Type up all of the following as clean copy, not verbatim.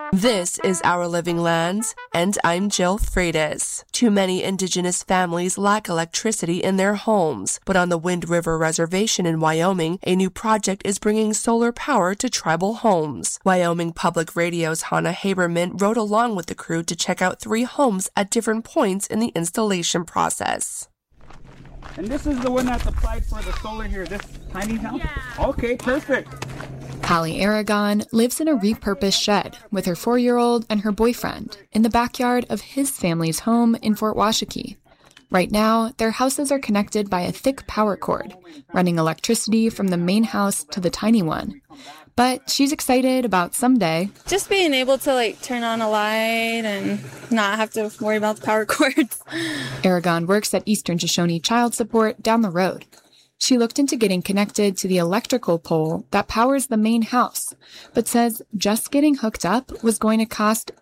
This is Our Living Lands, and I'm Jill Freitas. Too many indigenous families lack electricity in their homes, but on the Wind River Reservation in Wyoming, a new project is bringing solar power to tribal homes. Wyoming Public Radio's Hannah Haberman rode along with the crew to check out 3 homes at different points in the installation process. And this is the one that's applied for the solar here, this tiny house? Yeah. Okay, perfect. Hallie Aragon lives in a repurposed shed with her 4-year-old and her boyfriend in the backyard of his family's home in Fort Washakie. Right now, their houses are connected by a thick power cord, running electricity from the main house to the tiny one. But she's excited about someday just being able to turn on a light and not have to worry about the power cords. Aragon works at Eastern Shoshone Child Support down the road. She looked into getting connected to the electrical pole that powers the main house, but says just getting hooked up was going to cost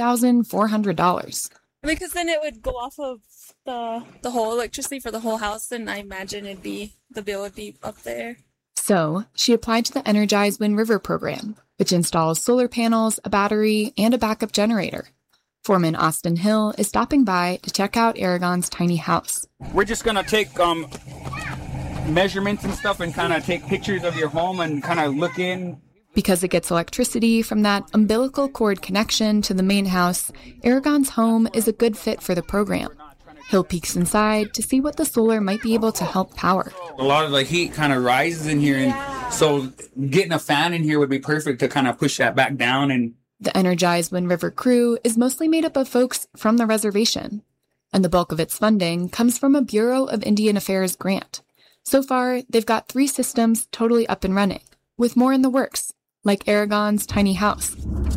$2,400. Because then it would go off of the whole electricity for the whole house, and I imagine the bill would be up there. So she applied to the Energize Wind River program, which installs solar panels, a battery, and a backup generator. Foreman Austin Hill is stopping by to check out Aragon's tiny house. We're just going to take measurements and stuff and kind of take pictures of your home and kind of look in. Because it gets electricity from that umbilical cord connection to the main house, Aragon's home is a good fit for the program. Hill peeks inside to see what the solar might be able to help power. A lot of the heat kind of rises in here, and so getting a fan in here would be perfect to kind of push that back down. And the Energize Wind River crew is mostly made up of folks from the reservation, and the bulk of its funding comes from a Bureau of Indian Affairs grant. So far, they've got 3 systems totally up and running, with more in the works, like Aragon's tiny house.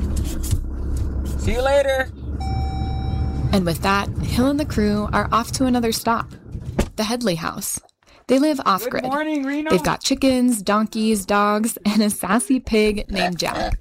See you later! And with that, Hill and the crew are off to another stop, the Headley house. They live off-grid. Good morning, Reno. They've got chickens, donkeys, dogs, and a sassy pig named Jack.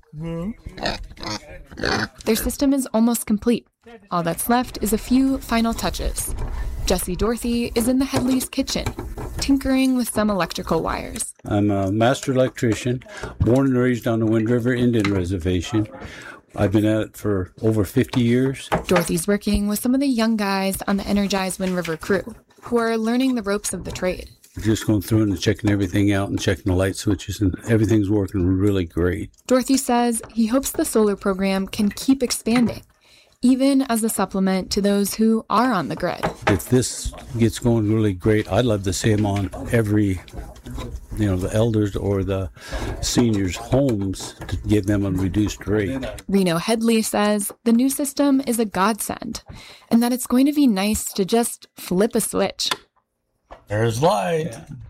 Their system is almost complete. All that's left is a few final touches. Jessie Dorothy is in the Headley's kitchen, tinkering with some electrical wires. I'm a master electrician, born and raised on the Wind River Indian Reservation. I've been at it for over 50 years. Dorothy's working with some of the young guys on the Energize Wind River crew, who are learning the ropes of the trade. Just going through and checking everything out and checking the light switches, and everything's working really great. Dorothy says he hopes the solar program can keep expanding, even as a supplement to those who are on the grid. If this gets going really great, I'd love to see them on every, the elders or the seniors' homes to give them a reduced rate. Reno Headley says the new system is a godsend and that it's going to be nice to just flip a switch. There's light.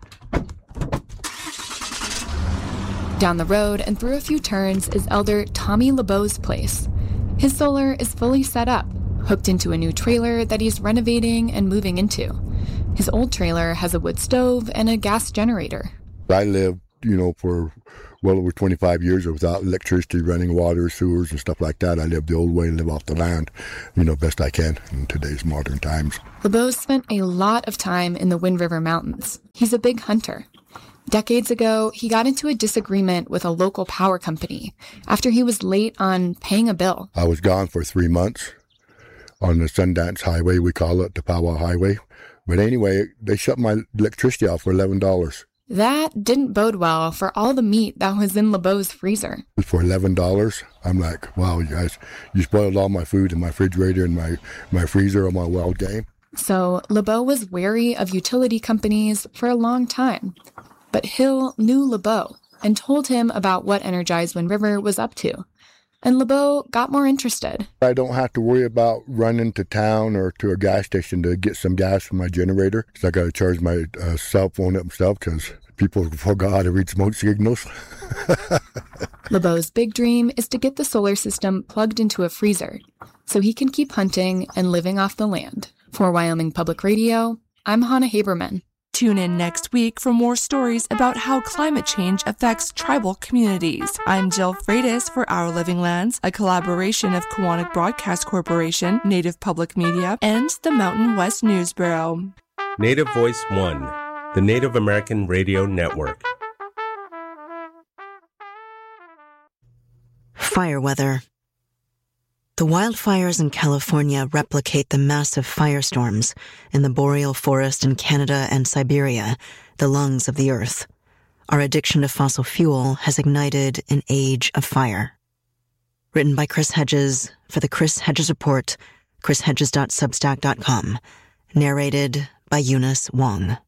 Down the road and through a few turns is Elder Tommy LeBeau's place. His solar is fully set up, hooked into a new trailer that he's renovating and moving into. His old trailer has a wood stove and a gas generator. I lived, for well over 25 years without electricity, running water, sewers, and stuff like that. I lived the old way and live off the land, best I can in today's modern times. LeBeau spent a lot of time in the Wind River Mountains. He's a big hunter. Decades ago, he got into a disagreement with a local power company after he was late on paying a bill. I was gone for 3 months on the Sundance Highway. We call it the Powwow Highway. But anyway, they shut my electricity off for $11. That didn't bode well for all the meat that was in LeBeau's freezer. For $11, I'm like, wow, you guys, you spoiled all my food in my refrigerator and my freezer on my wild game. So LeBeau was wary of utility companies for a long time. But Hill knew LeBeau and told him about what Energize Wind River was up to. And LeBeau got more interested. I don't have to worry about running to town or to a gas station to get some gas for my generator. So I got to charge my cell phone up myself because people forgot how to read smoke signals. LeBeau's big dream is to get the solar system plugged into a freezer so he can keep hunting and living off the land. For Wyoming Public Radio, I'm Hannah Haberman. Tune in next week for more stories about how climate change affects tribal communities. I'm Jill Freitas for Our Living Lands, a collaboration of Kiwanis Broadcast Corporation, Native Public Media, and the Mountain West News Bureau. Native Voice One, the Native American Radio Network. Fire weather. The wildfires in California replicate the massive firestorms in the boreal forest in Canada and Siberia, the lungs of the Earth. Our addiction to fossil fuel has ignited an age of fire. Written by Chris Hedges for the Chris Hedges Report, chrishedges.substack.com. Narrated by Eunice Wong.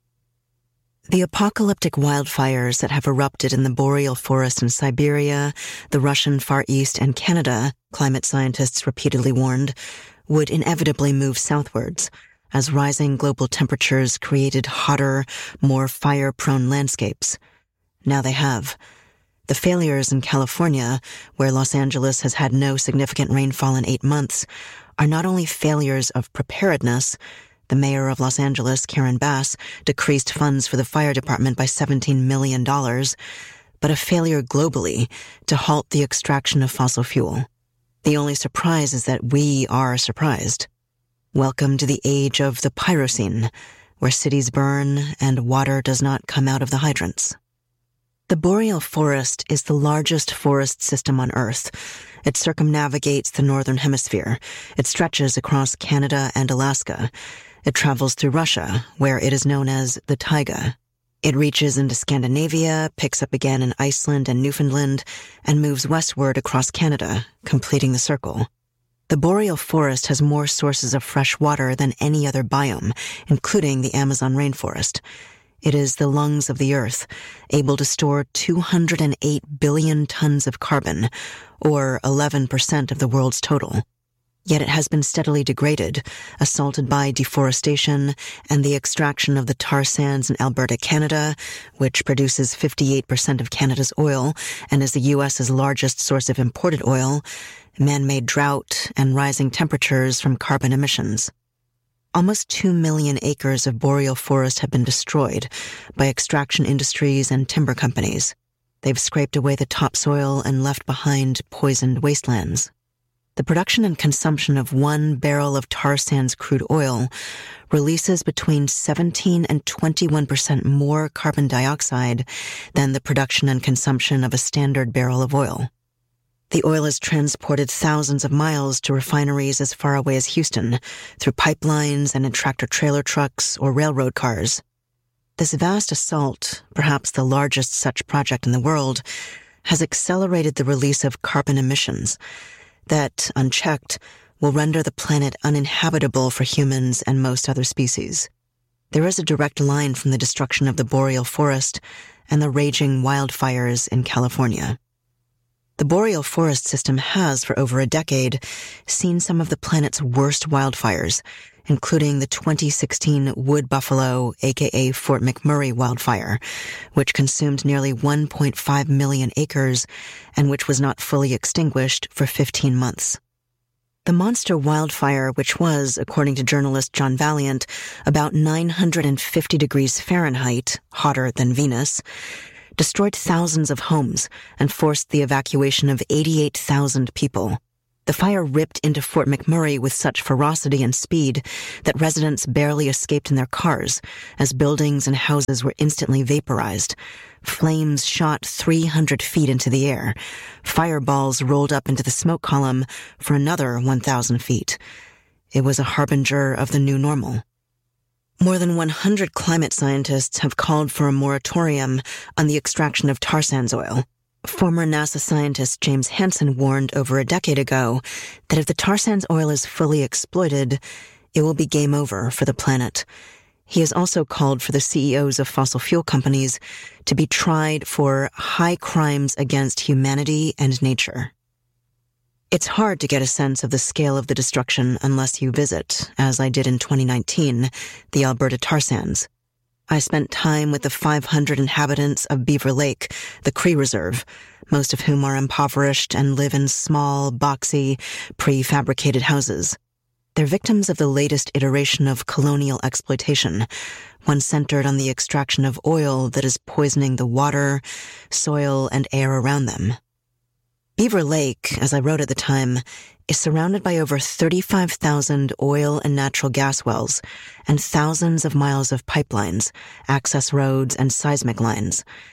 The apocalyptic wildfires that have erupted in the boreal forest in Siberia, the Russian Far East, and Canada, climate scientists repeatedly warned, would inevitably move southwards as rising global temperatures created hotter, more fire-prone landscapes. Now they have. The failures in California, where Los Angeles has had no significant rainfall in 8 months, are not only failures of preparedness. The mayor of Los Angeles, Karen Bass, decreased funds for the fire department by $17 million, but a failure globally to halt the extraction of fossil fuel. The only surprise is that we are surprised. Welcome to the age of the Pyrocene, where cities burn and water does not come out of the hydrants. The boreal forest is the largest forest system on Earth. It circumnavigates the northern hemisphere. It stretches across Canada and Alaska. It travels through Russia, where it is known as the taiga. It reaches into Scandinavia, picks up again in Iceland and Newfoundland, and moves westward across Canada, completing the circle. The boreal forest has more sources of fresh water than any other biome, including the Amazon rainforest. It is the lungs of the Earth, able to store 208 billion tons of carbon, or 11% of the world's total. Yet it has been steadily degraded, assaulted by deforestation and the extraction of the tar sands in Alberta, Canada, which produces 58% of Canada's oil and is the U.S.'s largest source of imported oil, man-made drought, and rising temperatures from carbon emissions. Almost 2 million acres of boreal forest have been destroyed by extraction industries and timber companies. They've scraped away the topsoil and left behind poisoned wastelands. The production and consumption of 1 barrel of tar sands crude oil releases between 17 and 21% more carbon dioxide than the production and consumption of a standard barrel of oil. The oil is transported thousands of miles to refineries as far away as Houston, through pipelines and in tractor-trailer trucks or railroad cars. This vast assault, perhaps the largest such project in the world, has accelerated the release of carbon emissions that, unchecked, will render the planet uninhabitable for humans and most other species. There is a direct line from the destruction of the boreal forest and the raging wildfires in California. The boreal forest system has, for over a decade, seen some of the planet's worst wildfires, including the 2016 Wood Buffalo, aka Fort McMurray wildfire, which consumed nearly 1.5 million acres and which was not fully extinguished for 15 months. The monster wildfire, which was, according to journalist John Valiant, about 950 degrees Fahrenheit, hotter than Venus, destroyed thousands of homes and forced the evacuation of 88,000 people. The fire ripped into Fort McMurray with such ferocity and speed that residents barely escaped in their cars as buildings and houses were instantly vaporized. Flames shot 300 feet into the air. Fireballs rolled up into the smoke column for another 1,000 feet. It was a harbinger of the new normal. More than 100 climate scientists have called for a moratorium on the extraction of tar sands oil. Former NASA scientist James Hansen warned over a decade ago that if the tar sands oil is fully exploited, it will be game over for the planet. He has also called for the CEOs of fossil fuel companies to be tried for high crimes against humanity and nature. It's hard to get a sense of the scale of the destruction unless you visit, as I did in 2019, the Alberta tar sands. I spent time with the 500 inhabitants of Beaver Lake, the Cree Reserve, most of whom are impoverished and live in small, boxy, prefabricated houses. They're victims of the latest iteration of colonial exploitation, one centered on the extraction of oil that is poisoning the water, soil, and air around them. Beaver Lake, as I wrote at the time, is surrounded by over 35,000 oil and natural gas wells and thousands of miles of pipelines, access roads, and seismic lines.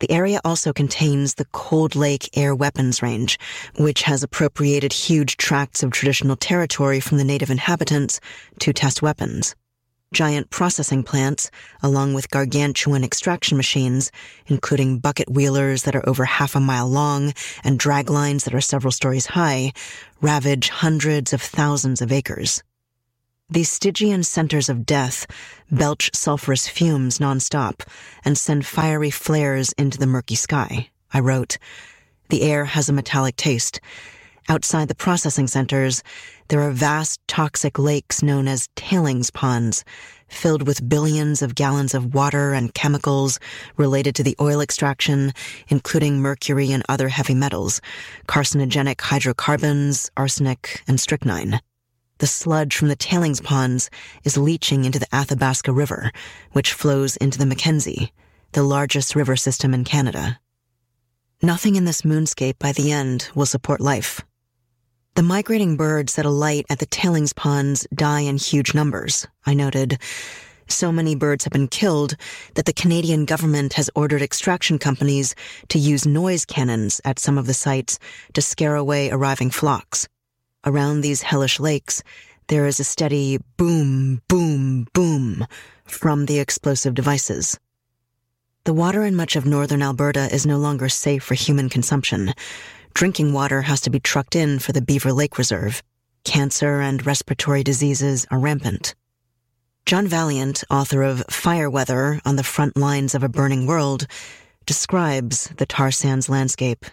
The area also contains the Cold Lake Air Weapons Range, which has appropriated huge tracts of traditional territory from the native inhabitants to test weapons. Giant processing plants, along with gargantuan extraction machines, including bucket wheelers that are over half a mile long and drag lines that are several stories high, ravage hundreds of thousands of acres. These Stygian centers of death belch sulfurous fumes nonstop and send fiery flares into the murky sky. I wrote, the air has a metallic taste. Outside the processing centers, there are vast toxic lakes known as tailings ponds, filled with billions of gallons of water and chemicals related to the oil extraction, including mercury and other heavy metals, carcinogenic hydrocarbons, arsenic, and strychnine. The sludge from the tailings ponds is leaching into the Athabasca River, which flows into the Mackenzie, the largest river system in Canada. Nothing in this moonscape by the end will support life. The migrating birds that alight at the tailings ponds die in huge numbers, I noted. So many birds have been killed that the Canadian government has ordered extraction companies to use noise cannons at some of the sites to scare away arriving flocks. Around these hellish lakes, there is a steady boom, boom, boom from the explosive devices. The water in much of northern Alberta is no longer safe for human consumption. Drinking water has to be trucked in for the Beaver Lake Reserve. Cancer and respiratory diseases are rampant. John Valiant, author of Fire Weather on the Front Lines of a Burning World, describes the tar sands landscape.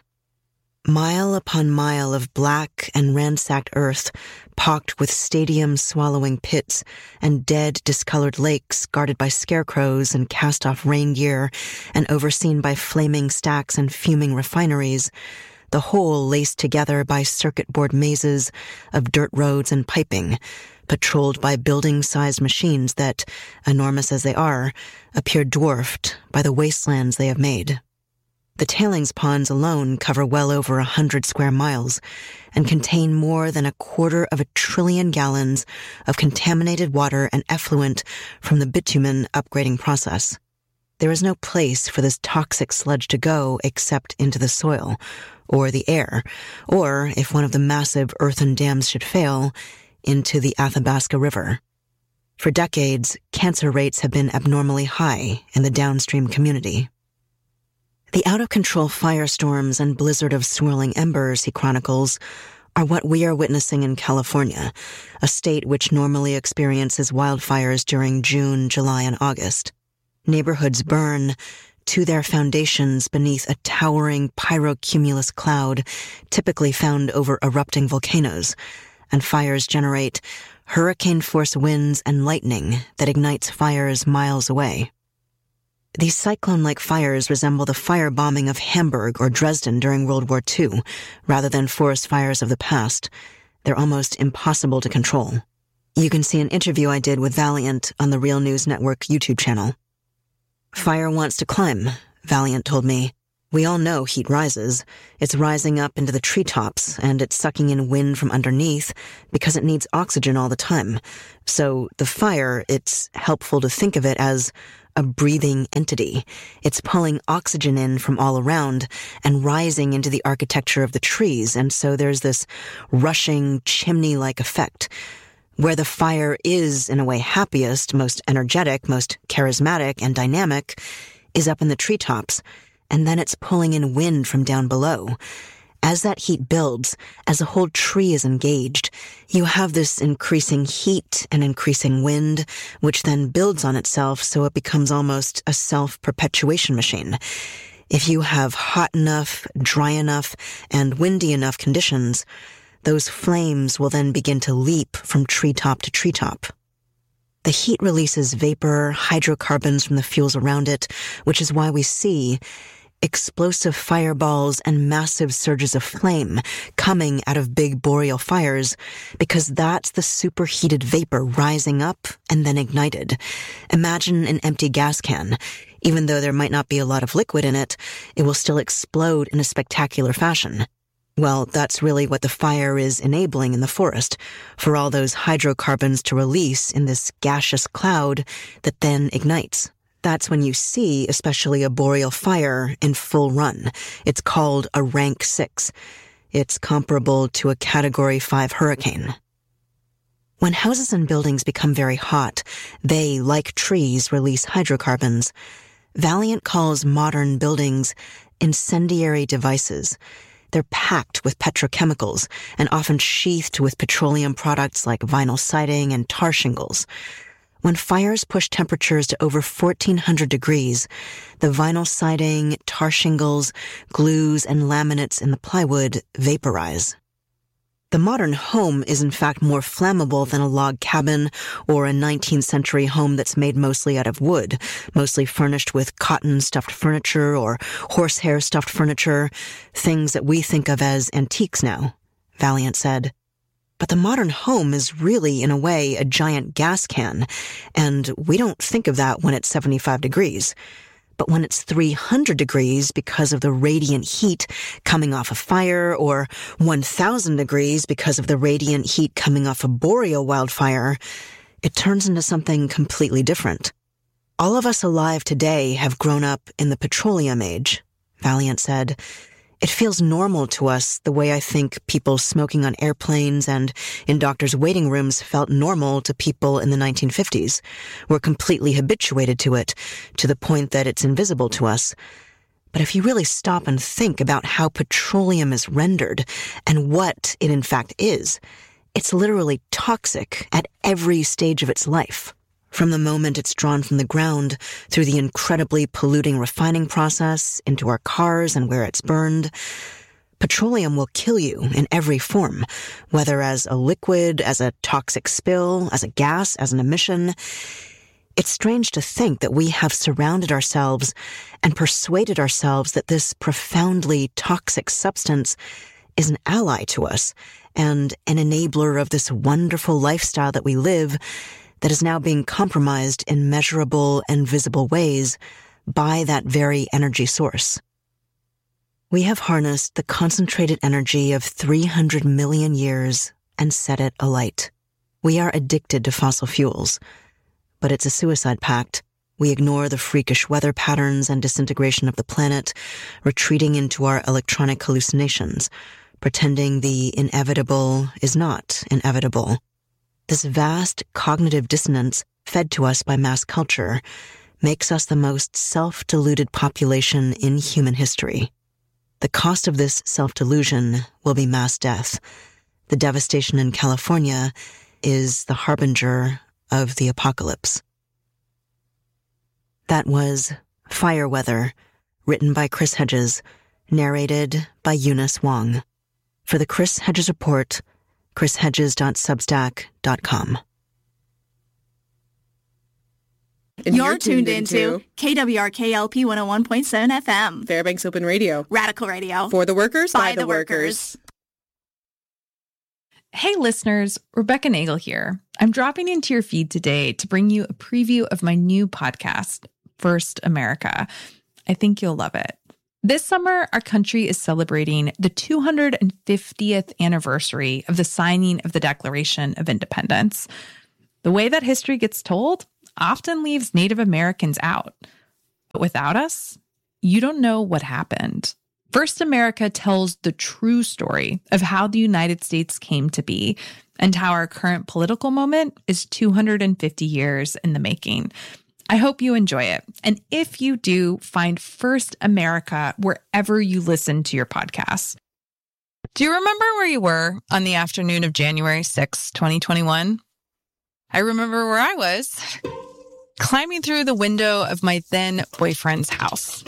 Mile upon mile of black and ransacked earth, pocked with stadium-swallowing pits and dead, discolored lakes guarded by scarecrows and cast-off rain gear and overseen by flaming stacks and fuming refineries, the whole laced together by circuit board mazes of dirt roads and piping, patrolled by building-sized machines that, enormous as they are, appear dwarfed by the wastelands they have made. The tailings ponds alone cover well over 100 square miles and contain more than 250 billion gallons of contaminated water and effluent from the bitumen upgrading process. There is no place for this toxic sludge to go except into the soil, or the air, or, if one of the massive earthen dams should fail, into the Athabasca River. For decades, cancer rates have been abnormally high in the downstream community. The out-of-control firestorms and blizzard of swirling embers, he chronicles, are what we are witnessing in California, a state which normally experiences wildfires during June, July, and August. Neighborhoods burn to their foundations beneath a towering pyrocumulus cloud typically found over erupting volcanoes, and fires generate hurricane-force winds and lightning that ignites fires miles away. These cyclone-like fires resemble the firebombing of Hamburg or Dresden during World War II, rather than forest fires of the past. They're almost impossible to control. You can see an interview I did with Valiant on the Real News Network YouTube channel. Fire wants to climb, Valiant told me. We all know heat rises. It's rising up into the treetops, and it's sucking in wind from underneath because it needs oxygen all the time. So the fire, it's helpful to think of it as a breathing entity. It's pulling oxygen in from all around and rising into the architecture of the trees, and so there's this rushing chimney-like effect. Where the fire is, in a way, happiest, most energetic, most charismatic and dynamic, is up in the treetops, and then it's pulling in wind from down below. As that heat builds, as a whole tree is engaged, you have this increasing heat and increasing wind, which then builds on itself so it becomes almost a self-perpetuation machine. If you have hot enough, dry enough, and windy enough conditions, those flames will then begin to leap from treetop to treetop. The heat releases vapor, hydrocarbons from the fuels around it, which is why we see explosive fireballs and massive surges of flame coming out of big boreal fires, because that's the superheated vapor rising up and then ignited. Imagine an empty gas can. Even though there might not be a lot of liquid in it, it will still explode in a spectacular fashion. Well, that's really what the fire is enabling in the forest, for all those hydrocarbons to release in this gaseous cloud that then ignites. That's when you see, especially a boreal fire in full run. It's called a rank 6. It's comparable to a Category 5 hurricane. When houses and buildings become very hot, they, like trees, release hydrocarbons. Valiant calls modern buildings incendiary devices. They're packed with petrochemicals and often sheathed with petroleum products like vinyl siding and tar shingles. When fires push temperatures to over 1,400 degrees, the vinyl siding, tar shingles, glues, and laminates in the plywood vaporize. The modern home is in fact more flammable than a log cabin or a 19th century home that's made mostly out of wood, mostly furnished with cotton stuffed furniture or horsehair stuffed furniture, things that we think of as antiques now, Valiant said. But the modern home is really, in a way, a giant gas can, and we don't think of that when it's 75 degrees. But when it's 300 degrees because of the radiant heat coming off a fire, or 1,000 degrees because of the radiant heat coming off a boreal wildfire, it turns into something completely different. All of us alive today have grown up in the petroleum age, Valiant said. It feels normal to us the way I think people smoking on airplanes and in doctors' waiting rooms felt normal to people in the 1950s. We're completely habituated to it, to the point that it's invisible to us. But if you really stop and think about how petroleum is rendered and what it in fact is, it's literally toxic at every stage of its life. From the moment it's drawn from the ground, through the incredibly polluting refining process, into our cars and where it's burned. Petroleum will kill you in every form, whether as a liquid, as a toxic spill, as a gas, as an emission. It's strange to think that we have surrounded ourselves and persuaded ourselves that this profoundly toxic substance is an ally to us and an enabler of this wonderful lifestyle that we live, that is now being compromised in measurable and visible ways by that very energy source. We have harnessed the concentrated energy of 300 million years and set it alight. We are addicted to fossil fuels, but it's a suicide pact. We ignore the freakish weather patterns and disintegration of the planet, retreating into our electronic hallucinations, pretending the inevitable is not inevitable. This vast cognitive dissonance, fed to us by mass culture, makes us the most self-deluded population in human history. The cost of this self-delusion will be mass death. The devastation in California is the harbinger of the apocalypse. That was Fire Weather, written by Chris Hedges, narrated by Eunice Wong. For the Chris Hedges Report, chrishedges.substack.com. You're tuned into KWRK-LP 101.7 FM. Fairbanks Open Radio. Radical Radio. For the workers, by the workers. Hey listeners, Rebecca Nagel here. I'm dropping into your feed today to bring you a preview of my new podcast, First America. I think you'll love it. This summer, our country is celebrating the 250th anniversary of the signing of the Declaration of Independence. The way that history gets told often leaves Native Americans out. But without us, you don't know what happened. First America tells the true story of how the United States came to be and how our current political moment is 250 years in the making. I hope you enjoy it. And if you do, find First America wherever you listen to your podcasts. Do you remember where you were on the afternoon of January 6, 2021? I remember where I was, climbing through the window of my then boyfriend's house.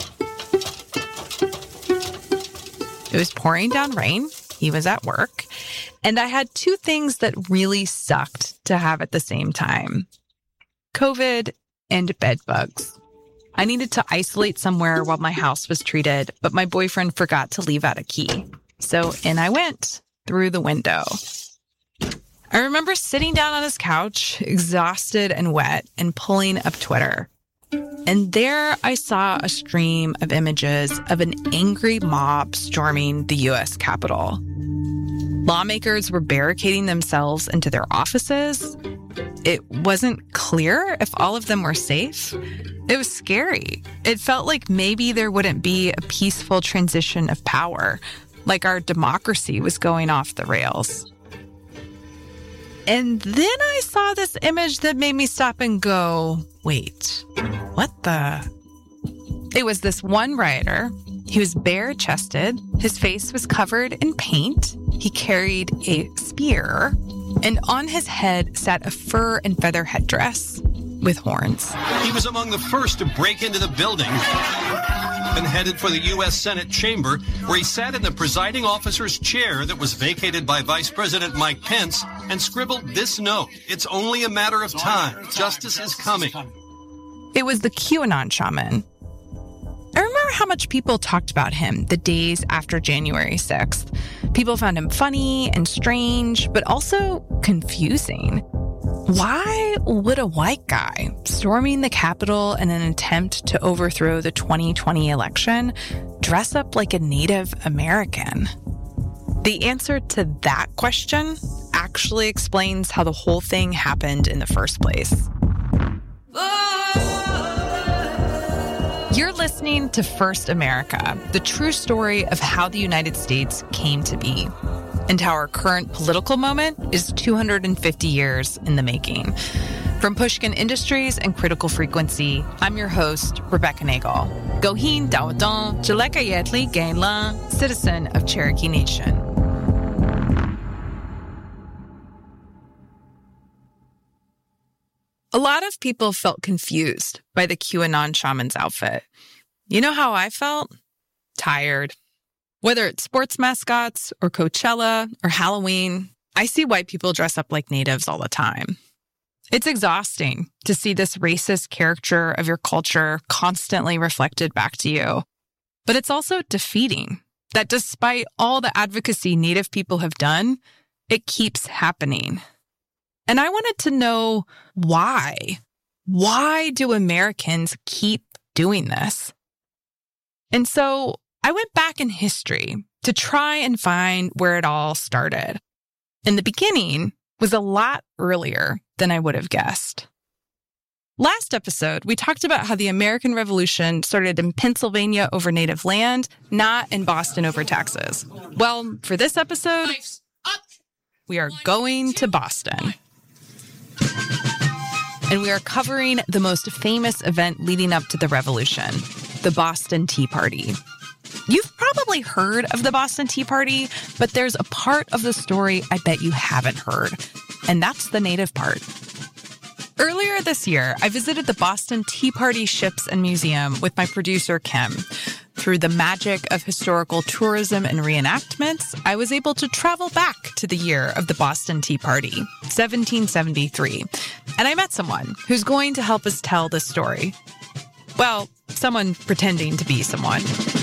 It was pouring down rain. He was at work. And I had two things that really sucked to have at the same time: COVID and bed bugs. I needed to isolate somewhere while my house was treated, but my boyfriend forgot to leave out a key. So in I went through the window. I remember sitting down on his couch, exhausted and wet, and pulling up Twitter. And there I saw a stream of images of an angry mob storming the U.S. Capitol. Lawmakers were barricading themselves into their offices. It wasn't clear if all of them were safe, It was scary. It felt like maybe there wouldn't be a peaceful transition of power, like our democracy was going off the rails. And then I saw this image that made me stop and go, wait, what the? It was this one rioter. He was bare-chested. His face was covered in paint. He carried a spear. And on his head sat a fur and feather headdress with horns. He was among the first to break into the building and headed for the U.S. Senate chamber, where he sat in the presiding officer's chair that was vacated by Vice President Mike Pence and scribbled this note: "It's only a matter of time. Justice is coming." It was the QAnon shaman. I remember how much people talked about him the days after January 6th. People found him funny and strange, but also confusing. Why would a white guy storming the Capitol in an attempt to overthrow the 2020 election dress up like a Native American? The answer to that question actually explains how the whole thing happened in the first place. You're listening to First America, the true story of how the United States came to be, and how our current political moment is 250 years in the making. From Pushkin Industries and Critical Frequency, I'm your host, Rebecca Nagel. Gohin Dawadon, Jaleka Yetli Gainla, citizen of Cherokee Nation. A lot of people felt confused by the QAnon shaman's outfit. You know how I felt? Tired. Whether it's sports mascots or Coachella or Halloween, I see white people dress up like natives all the time. It's exhausting to see this racist caricature of your culture constantly reflected back to you. But it's also defeating that despite all the advocacy Native people have done, it keeps happening. And I wanted to know why. Why do Americans keep doing this? And so I went back in history to try and find where it all started. And the beginning was a lot earlier than I would have guessed. Last episode, we talked about how the American Revolution started in Pennsylvania over native land, not in Boston over taxes. Well, for this episode, we are going to Boston. And we are covering the most famous event leading up to the revolution, the Boston Tea Party. You've probably heard of the Boston Tea Party, but there's a part of the story I bet you haven't heard, and that's the native part. Earlier this year, I visited the Boston Tea Party Ships and Museum with my producer, Kim. Through the magic of historical tourism and reenactments, I was able to travel back to the year of the Boston Tea Party, 1773. And I met someone who's going to help us tell this story. Well, someone pretending to be someone.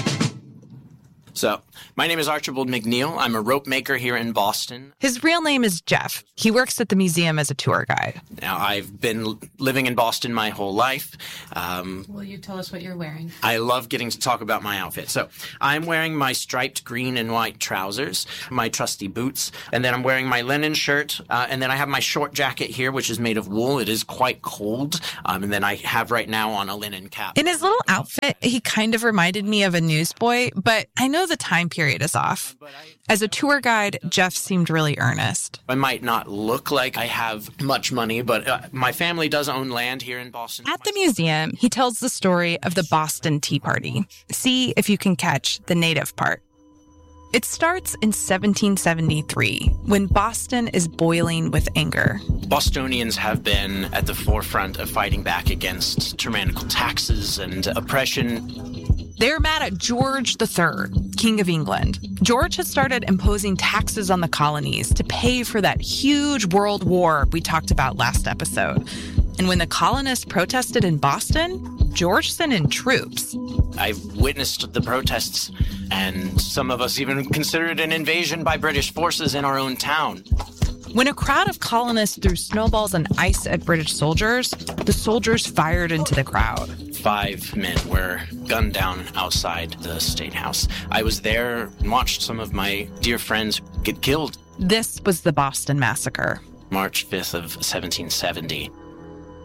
So, my name is Archibald McNeil. I'm a rope maker here in Boston. His real name is Jeff. He works at the museum as a tour guide. Now, I've been living in Boston my whole life. Will you tell us what you're wearing? I love getting to talk about my outfit. So, I'm wearing my striped green and white trousers, my trusty boots, and then I'm wearing my linen shirt, and then I have my short jacket here, which is made of wool. It is quite cold, and then I have right now on a linen cap. In his little outfit, he kind of reminded me of a newsboy, but I know the time period is off. As a tour guide, Jeff seemed really earnest. I might not look like I have much money, but my family does own land here in Boston. At the museum, he tells the story of the Boston Tea Party. See if you can catch the native part. It starts in 1773, when Boston is boiling with anger. Bostonians have been at the forefront of fighting back against tyrannical taxes and oppression. They're mad at George III, King of England. George had started imposing taxes on the colonies to pay for that huge world war we talked about last episode. And when the colonists protested in Boston, George sent in troops. I've witnessed the protests, and some of us even considered an invasion by British forces in our own town. When a crowd of colonists threw snowballs and ice at British soldiers, the soldiers fired into the crowd. 5 men were gunned down outside the State House. I was there and watched some of my dear friends get killed. This was the Boston Massacre. March 5th of 1770.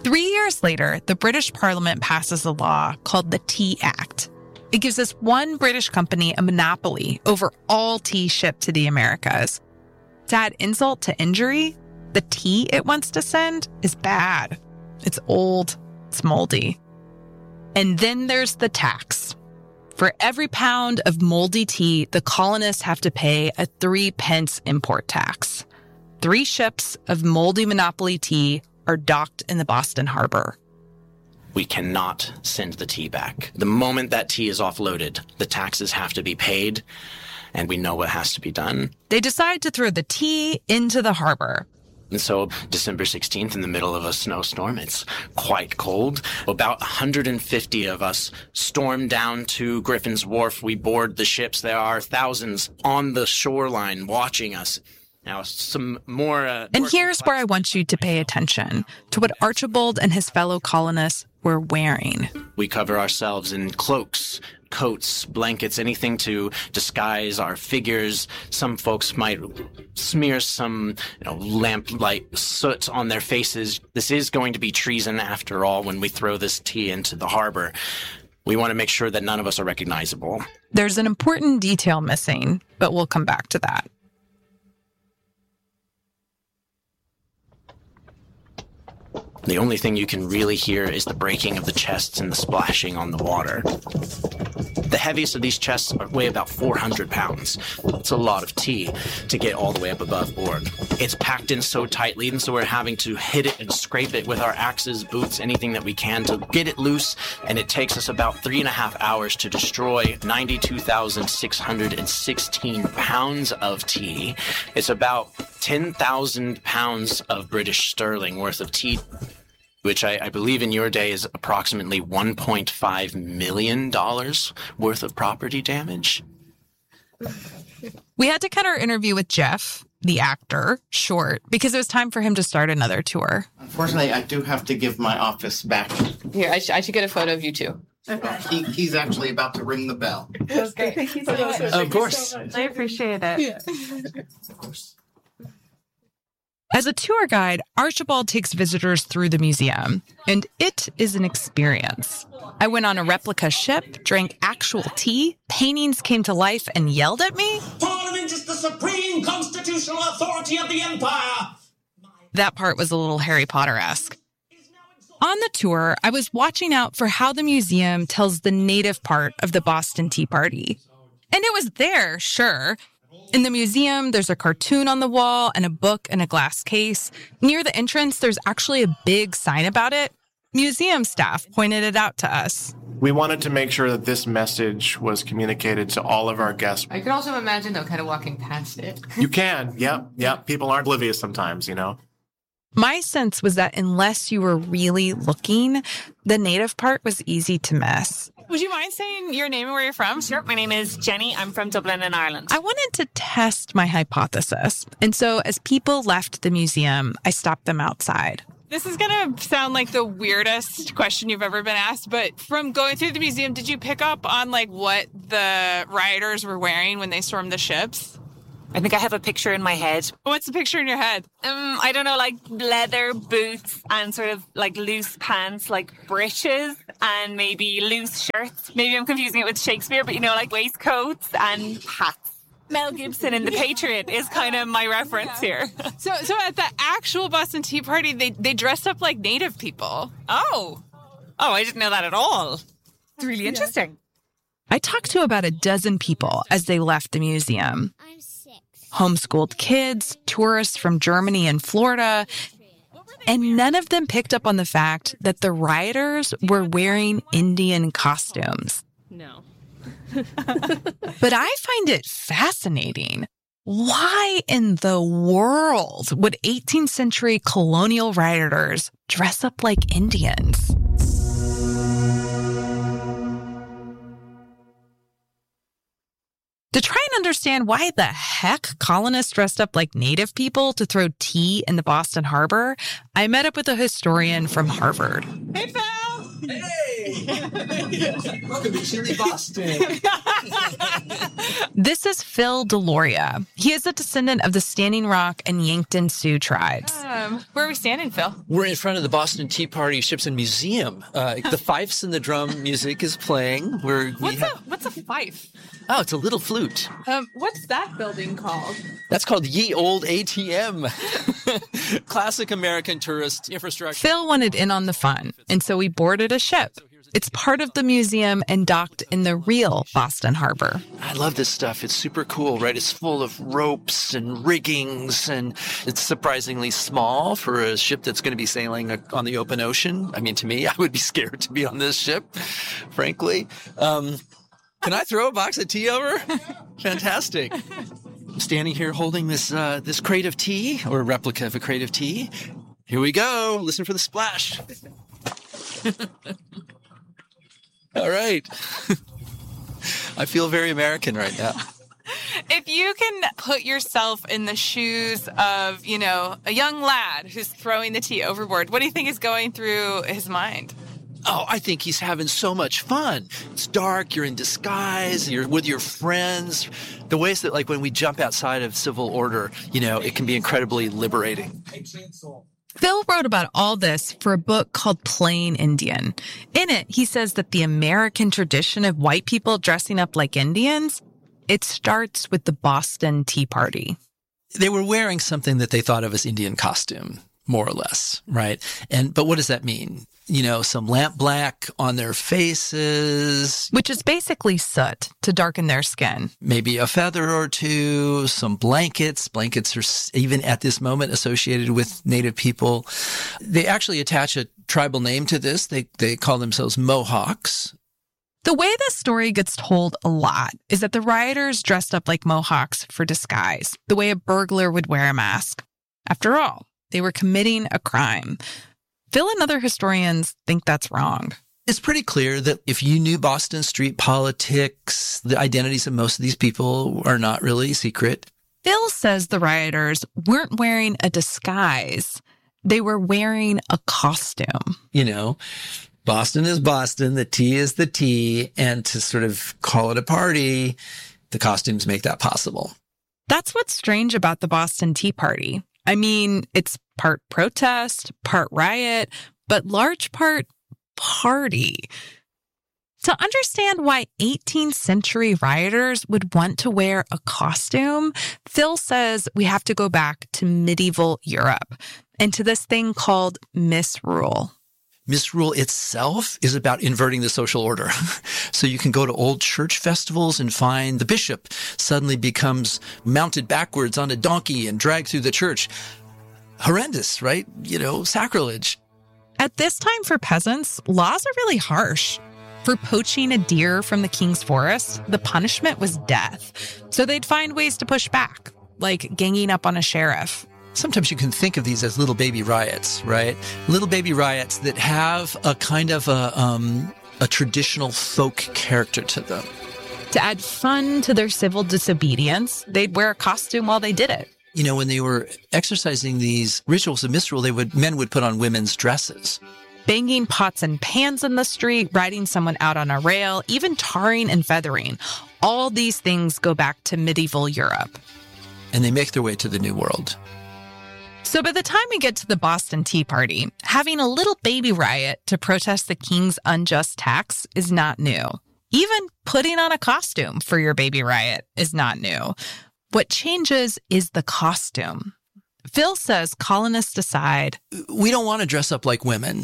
3 years later, the British Parliament passes a law called the Tea Act. It gives this one British company a monopoly over all tea shipped to the Americas. To add insult to injury, the tea it wants to send is bad. It's old, it's moldy. And then there's the tax. For every pound of moldy tea, the colonists have to pay a 3-pence import tax. 3 ships of moldy monopoly tea are docked in the Boston Harbor. We cannot send the tea back. The moment that tea is offloaded, the taxes have to be paid, and we know what has to be done. They decide to throw the tea into the harbor. And so December 16th, in the middle of a snowstorm, it's quite cold. About 150 of us storm down to Griffin's Wharf. We board the ships. There are thousands on the shoreline watching us. Now, some more... And here's where I want you to pay attention to what Archibald and his fellow colonists were wearing. We cover ourselves in cloaks, coats, blankets, anything to disguise our figures. Some folks might smear some lamplight soot on their faces. This is going to be treason after all when we throw this tea into the harbor. We want to make sure that none of us are recognizable. There's an important detail missing, but we'll come back to that. The only thing you can really hear is the breaking of the chests and the splashing on the water. The heaviest of these chests weigh about 400 pounds. It's a lot of tea to get all the way up above board. It's packed in so tightly, and so we're having to hit it and scrape it with our axes, boots, anything that we can to get it loose, and it takes us about 3.5 hours to destroy 92,616 pounds of tea. It's about 10,000 pounds of British sterling worth of tea, which I believe in your day is approximately $1.5 million worth of property damage. We had to cut our interview with Jeff, the actor, short because it was time for him to start another tour. Unfortunately, I do have to give my office back. Here, I should get a photo of you too. He's actually about to ring the bell. That's great. Thank you so much. Of course. I appreciate it. Yeah. Of course. As a tour guide, Archibald takes visitors through the museum, and it is an experience. I went on a replica ship, drank actual tea, paintings came to life and yelled at me. Parliament is the supreme constitutional authority of the empire. That part was a little Harry Potter-esque. On the tour, I was watching out for how the museum tells the native part of the Boston Tea Party. And it was there, sure. In the museum, there's a cartoon on the wall and a book in a glass case. Near the entrance, there's actually a big sign about it. Museum staff pointed it out to us. We wanted to make sure that this message was communicated to all of our guests. I could also imagine, though, kind of walking past it. You can, yep. People aren't oblivious sometimes, My sense was that unless you were really looking, the native part was easy to miss. Would you mind saying your name and where you're from? Sure. My name is Jenny. I'm from Dublin in Ireland. I wanted to test my hypothesis. And so as people left the museum, I stopped them outside. This is going to sound like the weirdest question you've ever been asked, but from going through the museum, did you pick up on what the rioters were wearing when they stormed the ships? I think I have a picture in my head. What's the picture in your head? I don't know, leather boots and sort of loose pants, breeches and maybe loose shirts. Maybe I'm confusing it with Shakespeare, but waistcoats and hats. Mel Gibson in The Patriot is kind of my reference here. So at the actual Boston Tea Party, they dressed up like native people. Oh, I didn't know that at all. It's really interesting. I talked to about a dozen people as they left the museum. Homeschooled kids, tourists from Germany and Florida, and none of them picked up on the fact that the rioters were wearing Indian costumes. No. But I find it fascinating. Why in the world would 18th century colonial rioters dress up like Indians? To try and understand why the heck colonists dressed up like native people to throw tea in the Boston Harbor, I met up with a historian from Harvard. Hey, pal! Hey! Welcome to chilly Boston. This is Phil Deloria. He is a descendant of the Standing Rock and Yankton Sioux tribes. Where are we standing, Phil? We're in front of the Boston Tea Party Ships and Museum. The fifes and the drum music is playing. What's a fife? Oh, it's a little flute. What's that building called? That's called Ye Old ATM. Classic American tourist infrastructure. Phil wanted in on the fun, and so we boarded a ship. It's part of the museum and docked in the real Boston Harbor. I love this stuff. It's super cool, right? It's full of ropes and riggings, and it's surprisingly small for a ship that's going to be sailing on the open ocean. I mean, to me, I would be scared to be on this ship, frankly. Can I throw a box of tea over? Fantastic. I'm standing here holding this crate of tea, or a replica of a crate of tea. Here we go. Listen for the splash. All right. I feel very American right now. If you can put yourself in the shoes of, a young lad who's throwing the tea overboard, what do you think is going through his mind? Oh, I think he's having so much fun. It's dark, you're in disguise, you're with your friends. The ways that, like, when we jump outside of civil order, it can be incredibly liberating. Phil wrote about all this for a book called Plain Indian. In it, he says that the American tradition of white people dressing up like Indians, it starts with the Boston Tea Party. They were wearing something that they thought of as Indian costume, more or less, right? But what does that mean? Some lamp black on their faces. Which is basically soot to darken their skin. Maybe a feather or two, some blankets. Blankets are even at this moment associated with Native people. They actually attach a tribal name to this. They call themselves Mohawks. The way this story gets told a lot is that the rioters dressed up like Mohawks for disguise, the way a burglar would wear a mask. After all, they were committing a crime. Phil and other historians think that's wrong. It's pretty clear that if you knew Boston street politics, the identities of most of these people are not really secret. Phil says the rioters weren't wearing a disguise. They were wearing a costume. Boston is Boston, the tea is the tea, and to sort of call it a party, the costumes make that possible. That's what's strange about the Boston Tea Party. I mean, it's part protest, part riot, but large part party. To understand why 18th century rioters would want to wear a costume, Phil says we have to go back to medieval Europe and to this thing called misrule. Misrule itself is about inverting the social order. So you can go to old church festivals and find the bishop suddenly becomes mounted backwards on a donkey and dragged through the church. Horrendous, right? Sacrilege. At this time for peasants, laws are really harsh. For poaching a deer from the king's forest, the punishment was death. So they'd find ways to push back, like ganging up on a sheriff. Sometimes you can think of these as little baby riots, right? Little baby riots that have a kind of a traditional folk character to them. To add fun to their civil disobedience, they'd wear a costume while they did it. When they were exercising these rituals of misrule, men would put on women's dresses. Banging pots and pans in the street, riding someone out on a rail, even tarring and feathering. All these things go back to medieval Europe. And they make their way to the New World. So by the time we get to the Boston Tea Party, having a little baby riot to protest the king's unjust tax is not new. Even putting on a costume for your baby riot is not new. What changes is the costume. Phil says colonists decide, we don't want to dress up like women,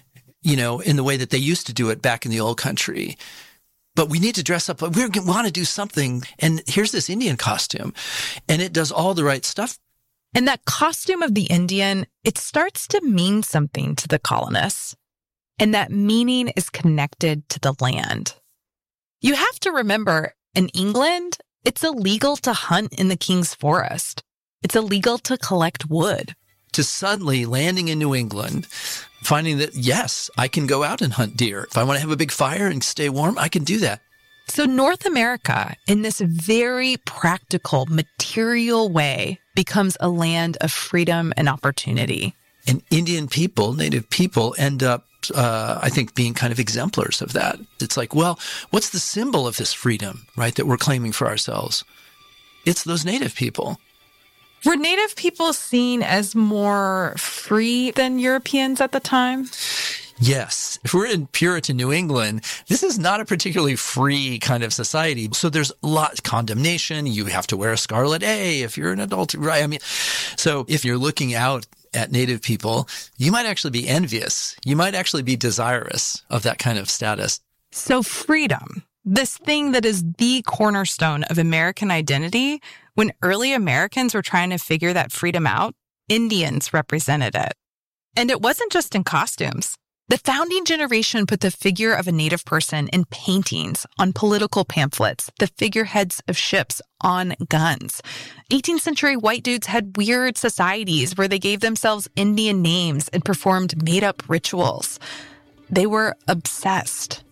in the way that they used to do it back in the old country. But we need to dress up. We want to do something. And here's this Indian costume. And it does all the right stuff. And that costume of the Indian, it starts to mean something to the colonists. And that meaning is connected to the land. You have to remember, in England, it's illegal to hunt in the king's forest. It's illegal to collect wood. To suddenly landing in New England, finding that, yes, I can go out and hunt deer. If I want to have a big fire and stay warm, I can do that. So North America, in this very practical, material way, becomes a land of freedom and opportunity. And Indian people, Native people, end up, I think, being kind of exemplars of that. It's like, well, what's the symbol of this freedom, right, that we're claiming for ourselves? It's those Native people. Were Native people seen as more free than Europeans at the time? Yes. If we're in Puritan New England, this is not a particularly free kind of society. So there's a lot of condemnation. You have to wear a scarlet A if you're an adult, right? I mean, so if you're looking out at Native people, you might actually be envious. You might actually be desirous of that kind of status. So freedom, this thing that is the cornerstone of American identity, when early Americans were trying to figure that freedom out, Indians represented it. And it wasn't just in costumes. The founding generation put the figure of a Native person in paintings, on political pamphlets, the figureheads of ships, on guns. 18th century white dudes had weird societies where they gave themselves Indian names and performed made-up rituals. They were obsessed.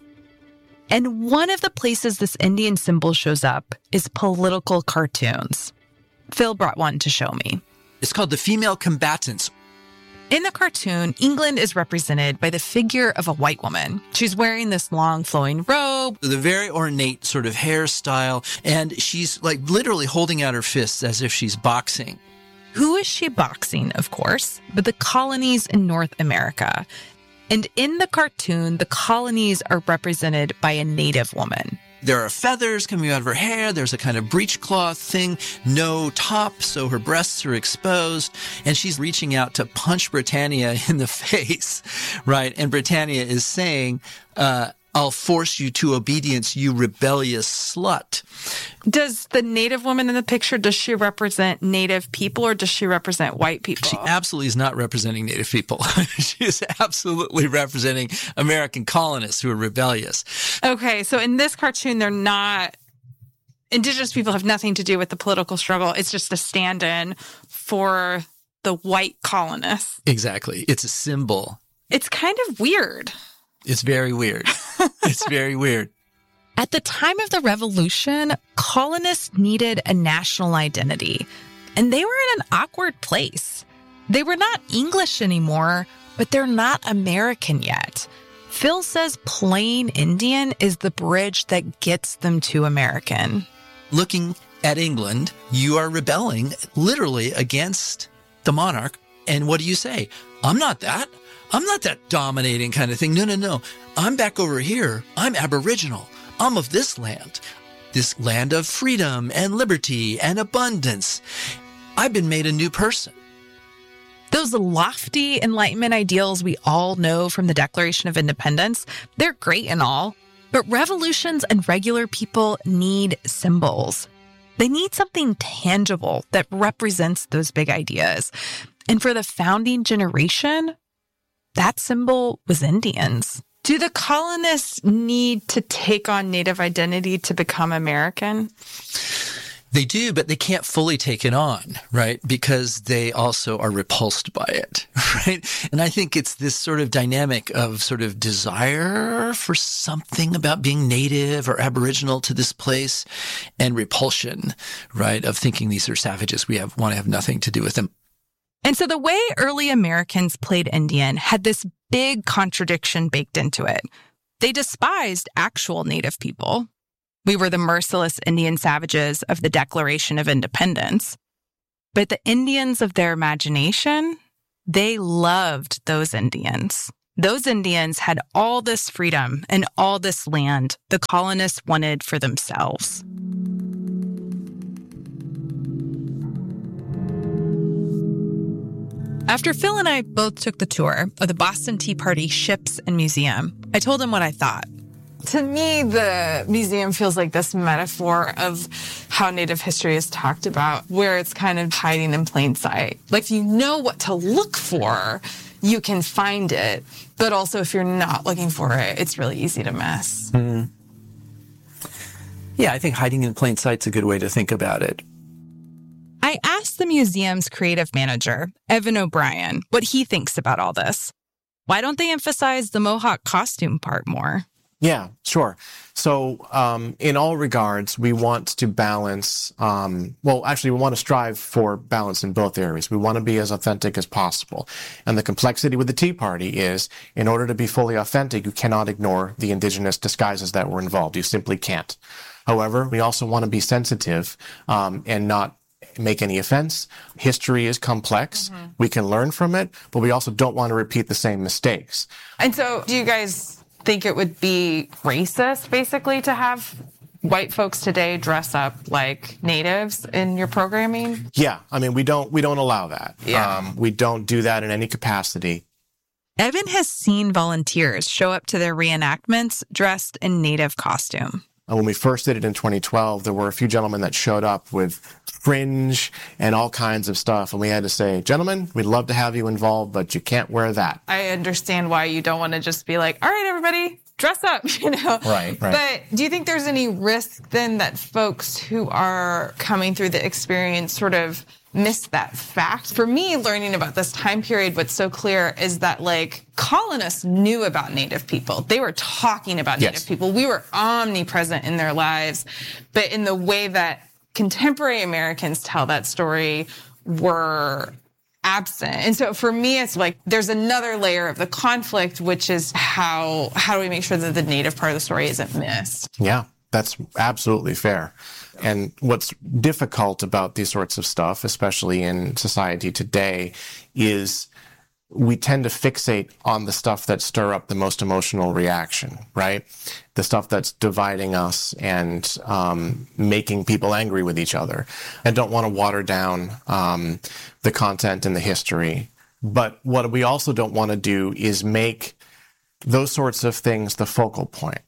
And one of the places this Indian symbol shows up is political cartoons. Phil brought one to show me. It's called the Female Combatants. In the cartoon, England is represented by the figure of a white woman. She's wearing this long flowing robe. The very ornate sort of hairstyle, and she's like literally holding out her fists as if she's boxing. Who is she boxing, of course? But the colonies in North America. And in the cartoon, the colonies are represented by a Native woman. There are feathers coming out of her hair. There's a kind of breechcloth thing, no top, so her breasts are exposed. And she's reaching out to punch Britannia in the face, right? And Britannia is saying, I'll force you to obedience, you rebellious slut. Does the Native woman in the picture, does she represent Native people or does she represent white people? She absolutely is not representing Native people. She is absolutely representing American colonists who are rebellious. Okay, so in this cartoon, they're not, Indigenous people have nothing to do with the political struggle. It's just a stand-in for the white colonists. Exactly. It's a symbol. It's kind of weird. It's very weird. It's very weird. At the time of the Revolution, colonists needed a national identity, and they were in an awkward place. They were not English anymore, but they're not American yet. Phil says plain Indian is the bridge that gets them to American. Looking at England, you are rebelling literally against the monarch. And what do you say? I'm not that. I'm not that dominating kind of thing. No. I'm back over here. I'm Aboriginal. I'm of this land of freedom and liberty and abundance. I've been made a new person. Those lofty Enlightenment ideals we all know from the Declaration of Independence, they're great and all, but revolutions and regular people need symbols. They need something tangible that represents those big ideas. And for the founding generation, that symbol was Indians. Do the colonists need to take on Native identity to become American? They do, but they can't fully take it on, right? Because they also are repulsed by it, right? And I think it's this sort of dynamic of sort of desire for something about being native or Aboriginal to this place and repulsion, right? Of thinking these are savages. We want to have nothing to do with them. And so the way early Americans played Indian had this big contradiction baked into it. They despised actual Native people. We were the merciless Indian savages of the Declaration of Independence. But the Indians of their imagination, they loved those Indians. Those Indians had all this freedom and all this land the colonists wanted for themselves. After Phil and I both took the tour of the Boston Tea Party ships and museum, I told him what I thought. To me, the museum feels like this metaphor of how Native history is talked about, where it's kind of hiding in plain sight. Like, if you know what to look for, you can find it. But also, if you're not looking for it, it's really easy to miss. Mm-hmm. Yeah, I think hiding in plain sight's a good way to think about it. I asked the museum's creative manager, Evan O'Brien, what he thinks about all this. Why don't they emphasize the Mohawk costume part more? Yeah, sure. So in all regards, we want to balance, we want to strive for balance in both areas. We want to be as authentic as possible. And the complexity with the Tea Party is, in order to be fully authentic, you cannot ignore the indigenous disguises that were involved. You simply can't. However, we also want to be sensitive and not make any offense. History is complex. Mm-hmm. We can learn from it, but we also don't want to repeat the same mistakes. And so do you guys think it would be racist, basically, to have white folks today dress up like natives in your programming? Yeah. I mean, we don't allow that. Yeah. We don't do that in any capacity. Evan has seen volunteers show up to their reenactments dressed in native costume. When we first did it in 2012, there were a few gentlemen that showed up with fringe and all kinds of stuff. And we had to say, gentlemen, we'd love to have you involved, but you can't wear that. I understand why you don't want to just be like, all right, everybody, dress up, you know? Right. But do you think there's any risk then that folks who are coming through the experience sort of miss that fact? For me, learning about this time period, what's so clear is that, like, colonists knew about Native people. They were talking about Native people. We were omnipresent in their lives. But in the way that contemporary Americans tell that story, were absent. And so for me, it's like there's another layer of the conflict, which is how do we make sure that the Native part of the story isn't missed? Yeah, that's absolutely fair. And what's difficult about these sorts of stuff, especially in society today, is we tend to fixate on the stuff that stir up the most emotional reaction, right? The stuff that's dividing us and making people angry with each other. I don't want to water down the content and the history. But what we also don't want to do is make those sorts of things the focal point.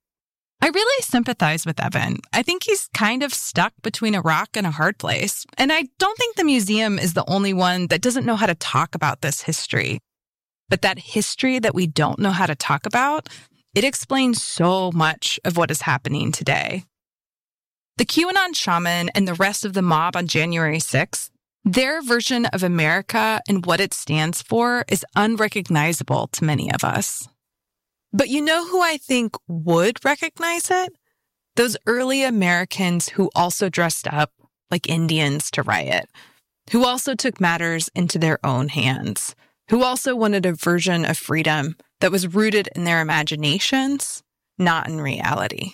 I really sympathize with Evan. I think he's kind of stuck between a rock and a hard place. And I don't think the museum is the only one that doesn't know how to talk about this history. But that history that we don't know how to talk about, it explains so much of what is happening today. The QAnon shaman and the rest of the mob on January 6th, their version of America and what it stands for is unrecognizable to many of us. But you know who I think would recognize it? Those early Americans who also dressed up like Indians to riot, who also took matters into their own hands, who also wanted a version of freedom that was rooted in their imaginations, not in reality.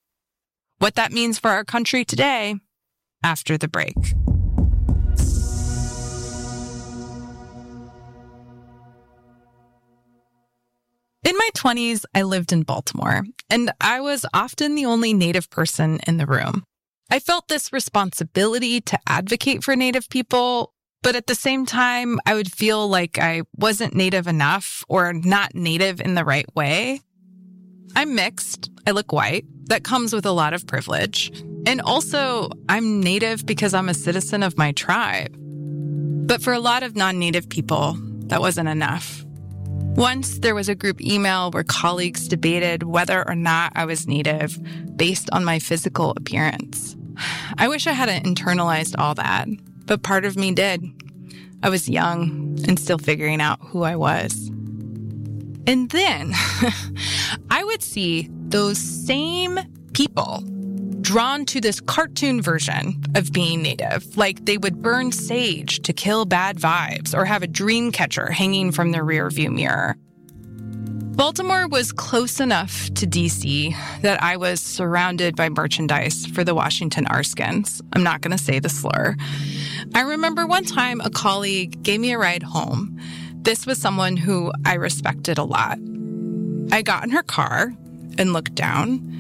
What that means for our country today, after the break. In my 20s, I lived in Baltimore, and I was often the only Native person in the room. I felt this responsibility to advocate for Native people, but at the same time, I would feel like I wasn't Native enough or not Native in the right way. I'm mixed. I look white. That comes with a lot of privilege. And also, I'm Native because I'm a citizen of my tribe. But for a lot of non-Native people, that wasn't enough. Once there was a group email where colleagues debated whether or not I was Native based on my physical appearance. I wish I hadn't internalized all that, but part of me did. I was young and still figuring out who I was. And then I would see those same people drawn to this cartoon version of being Native, like they would burn sage to kill bad vibes or have a dream catcher hanging from their rearview mirror. Baltimore was close enough to D.C. that I was surrounded by merchandise for the Washington Arskins. I'm not going to say the slur. I remember one time a colleague gave me a ride home. This was someone who I respected a lot. I got in her car and looked down,